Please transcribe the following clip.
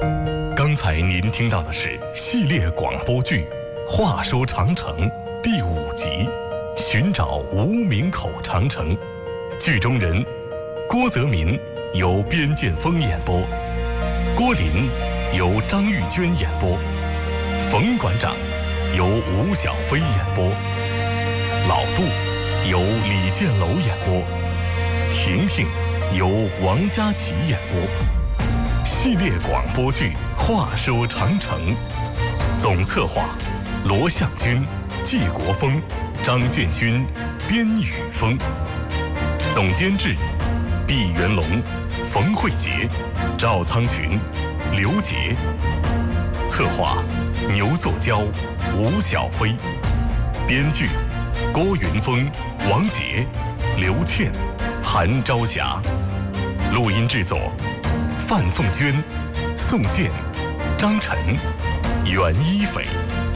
刚才您听到的是系列广播剧《话说长城》第5集《寻找无名口长城》，剧中人郭泽民由边建峰演播，郭林由张玉娟演播，冯馆长由吴小飞演播，老杜由李建楼演播，婷婷由王佳琪演播。系列广播剧《话说长城》，总策划罗向军、季国峰、张建勋、边宇峰，总监制毕元龙、冯慧杰、赵苍群、刘杰，策划牛作娇、吴小飞，编剧郭云峰、王杰、刘倩、韩朝霞，录音制作范凤娟、宋健、张晨、袁一斐。